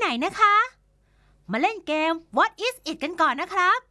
ไหนนะคะมาเล่นเกม What is it กันก่อนนะครับ